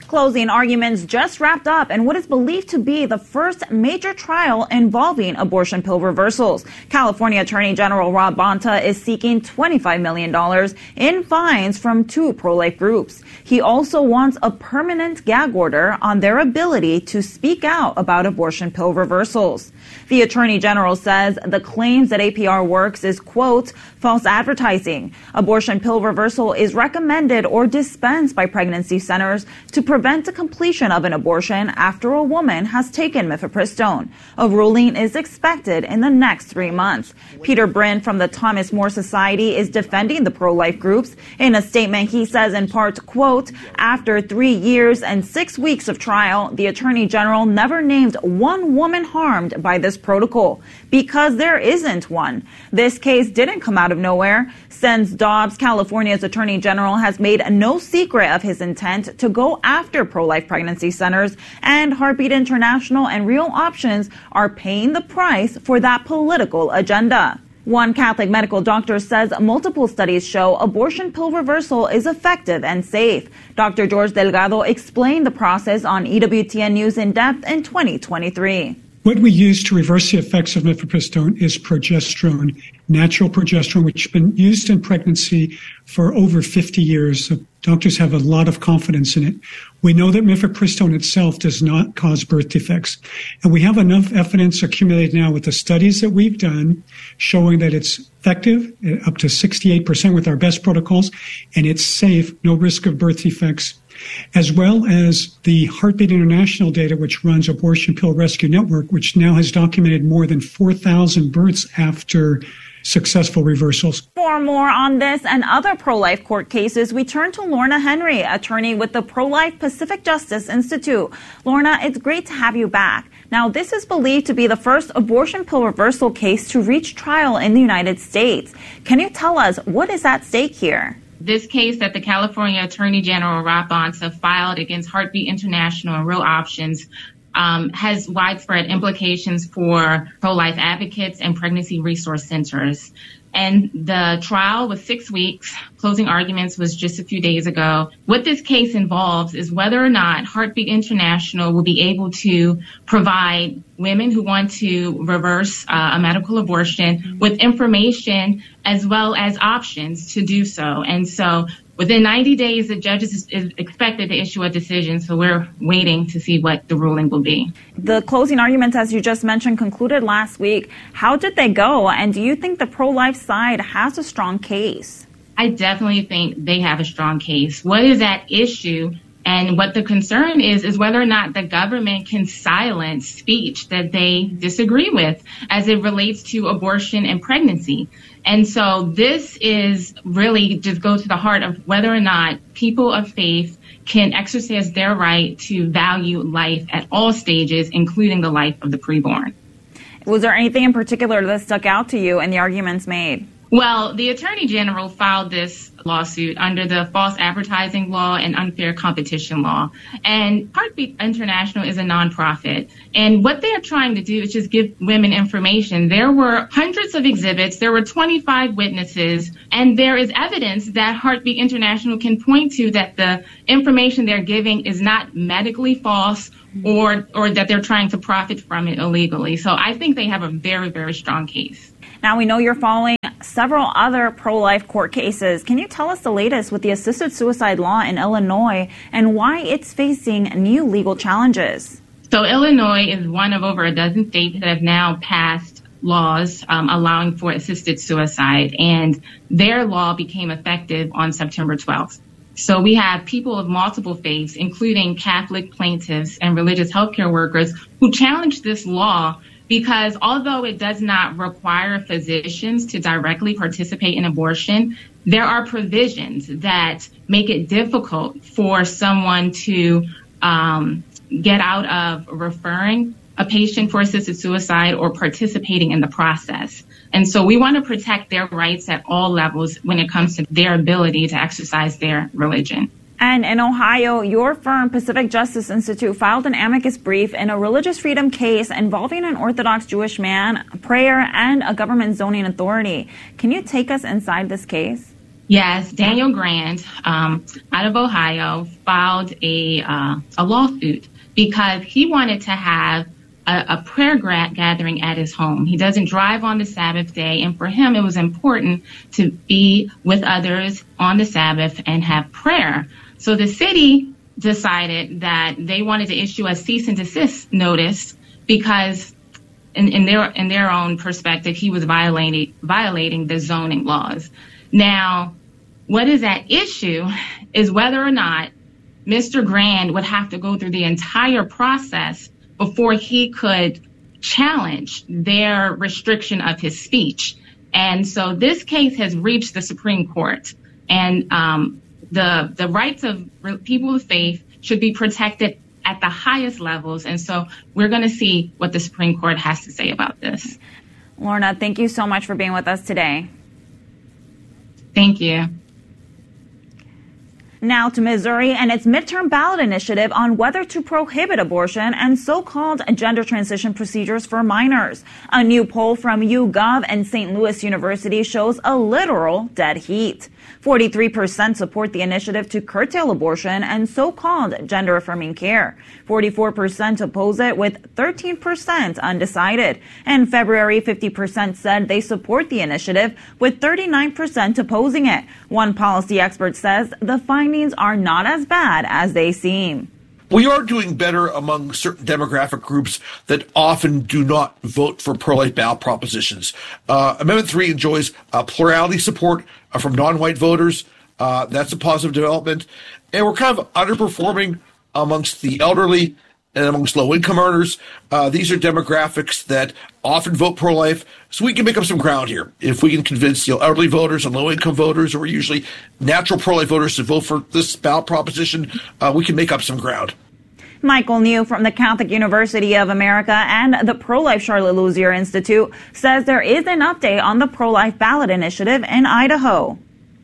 Closing arguments just wrapped up in what is believed to be the first major trial involving abortion pill reversals. California Attorney General Rob Bonta is seeking $25 million in fines from two pro-life groups. He also wants a permanent gag order on their ability to speak out about abortion pill reversals. The Attorney General says the claims that APR works is, quote, false advertising. Abortion pill reversal is recommended or dispensed by pregnancy centers to prevent the completion of an abortion after a woman has taken mifepristone. A ruling is expected in the next 3 months. Peter Brin from the Thomas More Society is defending the pro-life groups. In a statement, he says in part, quote, after 3 years and 6 weeks of trial, the Attorney General never named one woman harmed by this protocol because there isn't one. This case didn't come out of nowhere. Since Dobbs, California's Attorney General has made no secret of his intent to go after pro-life pregnancy centers, and Heartbeat International and Real Options are paying the price for that political agenda. One Catholic medical doctor says multiple studies show abortion pill reversal is effective and safe. Dr. George Delgado explained the process on EWTN News in depth in 2023. What we use to reverse the effects of mifepristone is progesterone, natural progesterone, which has been used in pregnancy for over 50 years. So doctors have a lot of confidence in it. We know that mifepristone itself does not cause birth defects. And we have enough evidence accumulated now with the studies that we've done showing that it's effective, up to 68% with our best protocols, and it's safe, no risk of birth defects, as well as the Heartbeat International data, which runs Abortion Pill Rescue Network, which now has documented more than 4,000 births after successful reversals. For more on this and other pro-life court cases, we turn to Lorna Henry, attorney with the Pro-Life Pacific Justice Institute. Lorna, it's great to have you back. Now, this is believed to be the first abortion pill reversal case to reach trial in the United States. Can you tell us what is at stake here? This case that the California Attorney General Rob Bonta filed against Heartbeat International and Real Options has widespread implications for pro-life advocates and pregnancy resource centers. And the trial was 6 weeks. Closing arguments was just a few days ago. What this case involves is whether or not Heartbeat International will be able to provide women who want to reverse a medical abortion with information as well as options to do so. And so within 90 days, the judge is expected to issue a decision, so we're waiting to see what the ruling will be. The closing arguments, as you just mentioned, concluded last week. How did they go, and do you think the pro-life side has a strong case? I definitely think they have a strong case. What is at issue and what the concern is whether or not the government can silence speech that they disagree with as it relates to abortion and pregnancy. And so this is really just goes to the heart of whether or not people of faith can exercise their right to value life at all stages, including the life of the preborn. Was there anything in particular that stuck out to you in the arguments made? Well, the Attorney General filed this lawsuit under the false advertising law and unfair competition law. And Heartbeat International is a nonprofit. And what they are trying to do is just give women information. There were hundreds of exhibits. There were 25 witnesses. And there is evidence that Heartbeat International can point to that the information they're giving is not medically false or that they're trying to profit from it illegally. So I think they have a very, very strong case. Now, we know you're following several other pro-life court cases. Can you tell us the latest with the assisted suicide law in Illinois and why it's facing new legal challenges? So Illinois is one of over a dozen states that have now passed laws allowing for assisted suicide, and their law became effective on September 12th. So we have people of multiple faiths, including Catholic plaintiffs and religious healthcare workers, who challenged this law because although it does not require physicians to directly participate in abortion, there are provisions that make it difficult for someone to get out of referring a patient for assisted suicide or participating in the process. And so we want to protect their rights at all levels when it comes to their ability to exercise their religion. And in Ohio, your firm, Pacific Justice Institute, filed an amicus brief in a religious freedom case involving an Orthodox Jewish man, prayer, and a government zoning authority. Can you take us inside this case? Yes, Daniel Grand, out of Ohio, filed a lawsuit because he wanted to have a prayer gathering at his home. He doesn't drive on the Sabbath day, and for him it was important to be with others on the Sabbath and have prayer. So the city decided that they wanted to issue a cease and desist notice because in their own perspective, he was violating the zoning laws. Now, what is at issue is whether or not Mr. Grand would have to go through the entire process before he could challenge their restriction of his speech. And so this case has reached the Supreme Court, and the rights of people of faith should be protected at the highest levels. And so we're going to see what the Supreme Court has to say about this. Lorna, thank you so much for being with us today. Thank you. Now to Missouri and its midterm ballot initiative on whether to prohibit abortion and so-called gender transition procedures for minors. A new poll from YouGov and St. Louis University shows a literal dead heat. 43% support the initiative to curtail abortion and so-called gender-affirming care. 44% oppose it, with 13% undecided. In February, 50% said they support the initiative, with 39% opposing it. One policy expert says the findings are not as bad as they seem. We are doing better among certain demographic groups that often do not vote for pro-life ballot propositions. Amendment 3 enjoys plurality support from non-white voters. That's a positive development. And we're kind of underperforming amongst the elderly and amongst low-income earners. These are demographics that often vote pro-life, so we can make up some ground here. If we can convince elderly voters and low-income voters, who are usually natural pro-life voters, to vote for this ballot proposition, we can make up some ground. Michael New from the Catholic University of America and the Pro-Life Charlotte Lozier Institute says there is an update on the pro-life ballot initiative in Idaho.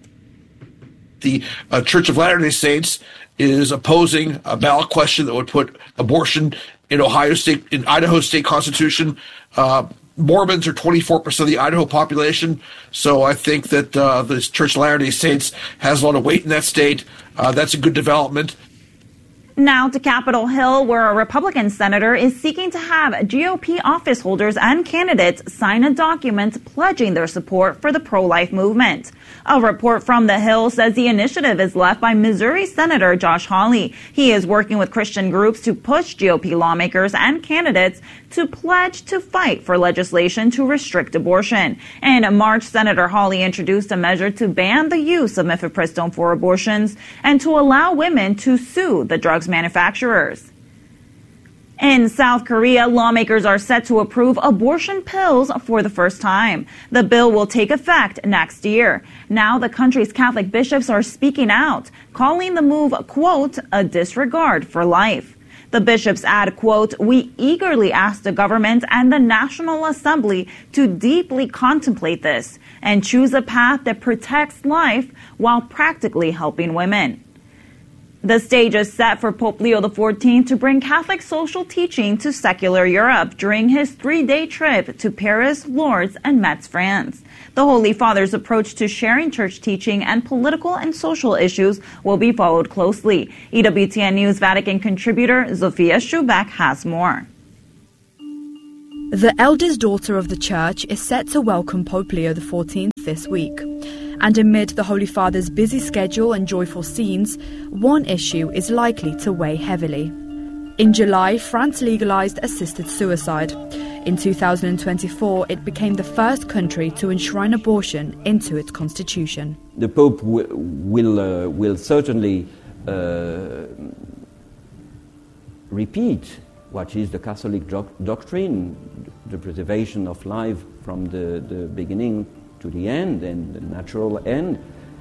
The Church of Latter-day Saints is opposing a ballot question that would put abortion in Idaho's state constitution. Mormons are 24% of the Idaho population, so I think that the Church of Latter-day Saints has a lot of weight in that state. That's a good development. Now to Capitol Hill, where a Republican senator is seeking to have GOP office holders and candidates sign a document pledging their support for the pro-life movement. A report from the Hill says the initiative is led by Missouri Senator Josh Hawley. He is working with Christian groups to push GOP lawmakers and candidates to pledge to fight for legislation to restrict abortion. In March, Senator Hawley introduced a measure to ban the use of mifepristone for abortions and to allow women to sue the drugs manufacturers. In South Korea, lawmakers are set to approve abortion pills for the first time. The bill will take effect next year. Now the country's Catholic bishops are speaking out, calling the move, quote, a disregard for life. The bishops add, quote, we eagerly ask the government and the National Assembly to deeply contemplate this and choose a path that protects life while practically helping women. The stage is set for Pope Leo XIV to bring Catholic social teaching to secular Europe during his 3-day trip to Paris, Lourdes, and Metz, France. The Holy Father's approach to sharing church teaching and political and social issues will be followed closely. EWTN News Vatican contributor Zofia Schubeck has more. The eldest daughter of the Church is set to welcome Pope Leo XIV this week. And amid the Holy Father's busy schedule and joyful scenes, one issue is likely to weigh heavily. In July, France legalized assisted suicide. In 2024, it became the first country to enshrine abortion into its constitution. The Pope will certainly repeat what is the Catholic doctrine, the preservation of life from the beginning to the end and the natural end.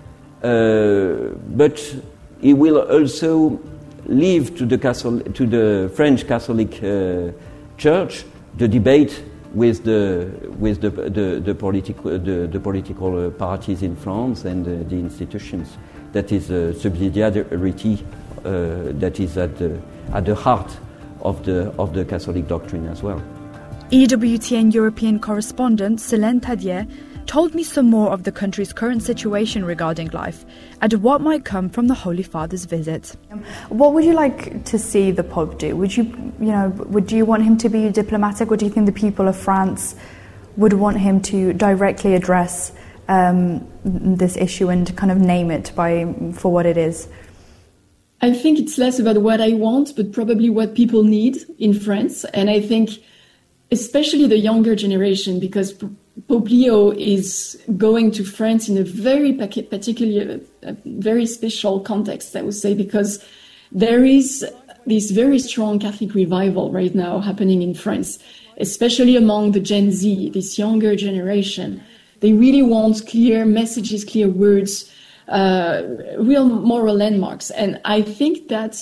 But he will also leave to the French Catholic Church the debate with the political parties in France and the institutions. That is subsidiarity that is at the heart of the Catholic doctrine as well. EWTN European correspondent Célène Tadier told me some more of the country's current situation regarding life and what might come from the Holy Father's visit. What would you like to see the Pope do? Would you want him to be diplomatic, or do you think the people of France would want him to directly address this issue and kind of name it for what it is? I think it's less about what I want, but probably what people need in France. And I think especially the younger generation, because Pope Leo is going to France in a very particular, very special context, I would say, because there is this very strong Catholic revival right now happening in France, especially among the Gen Z, this younger generation. They really want clear messages, clear words, real moral landmarks. And I think that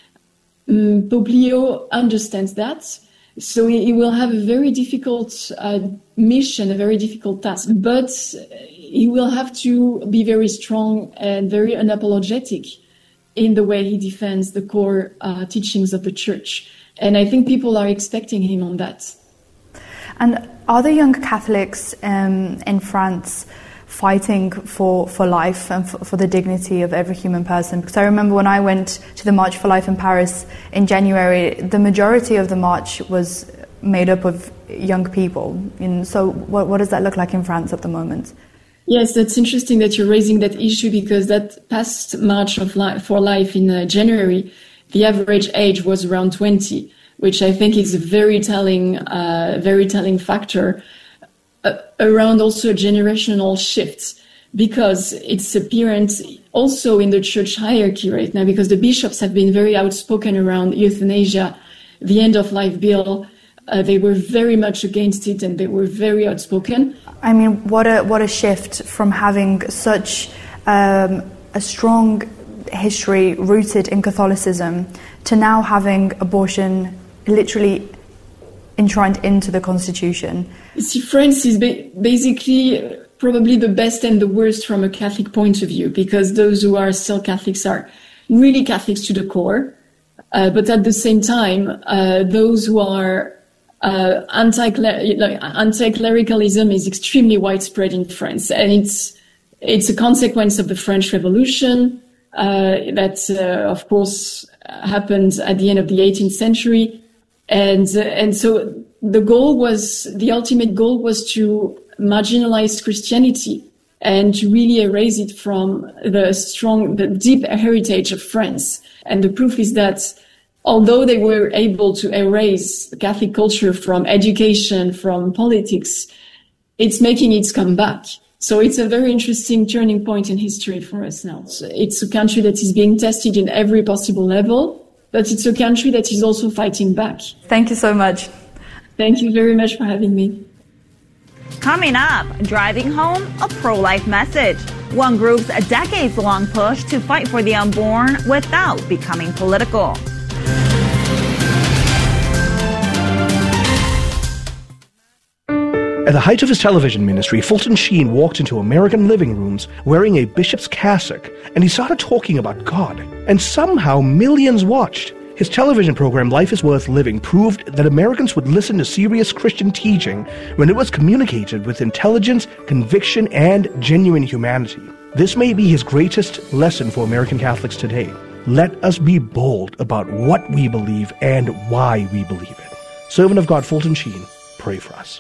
Pope Leo understands that. So he will have a very difficult mission, a very difficult task. But he will have to be very strong and very unapologetic in the way he defends the core teachings of the Church. And I think people are expecting him on that. And are the young Catholics in France fighting for life and for the dignity of every human person? Because I remember when I went to the March for Life in Paris in January, the majority of the march was made up of young people. And so what does that look like in France at the moment? Yes, that's interesting that you're raising that issue, because that past March for Life in January, the average age was around 20, which I think is a very telling factor. Around also a generational shift, because it's apparent also in the church hierarchy right now, because the bishops have been very outspoken around euthanasia, the end-of-life bill. They were very much against it, and they were very outspoken. I mean, what a shift from having such a strong history rooted in Catholicism to now having abortion literally enshrined into the Constitution. See, France is basically probably the best and the worst from a Catholic point of view, because those who are still Catholics are really Catholics to the core. But at the same time, those who are anti-clericalism is extremely widespread in France. And it's a consequence of the French Revolution that, of course, happened at the end of the 18th century. And so the ultimate goal was to marginalize Christianity and to really erase it from the deep heritage of France. And the proof is that although they were able to erase the Catholic culture from education, from politics, it's making its comeback. So it's a very interesting turning point in history for us now. It's a country that is being tested in every possible level, but it's a country that is also fighting back. Thank you so much. Thank you very much for having me. Coming up, driving home a pro-life message. One group's decades-long push to fight for the unborn without becoming political. At the height of his television ministry, Fulton Sheen walked into American living rooms wearing a bishop's cassock, and he started talking about God. And somehow millions watched. His television program, Life is Worth Living, proved that Americans would listen to serious Christian teaching when it was communicated with intelligence, conviction, and genuine humanity. This may be his greatest lesson for American Catholics today. Let us be bold about what we believe and why we believe it. Servant of God Fulton Sheen, pray for us.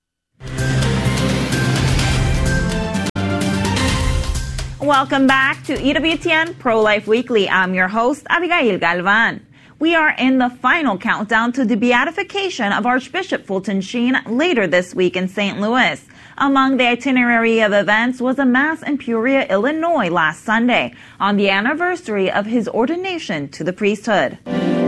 Welcome back to EWTN Pro-Life Weekly. I'm your host, Abigail Galvan. We are in the final countdown to the beatification of Archbishop Fulton Sheen later this week in St. Louis. Among the itinerary of events was a Mass in Peoria, Illinois last Sunday on the anniversary of his ordination to the priesthood.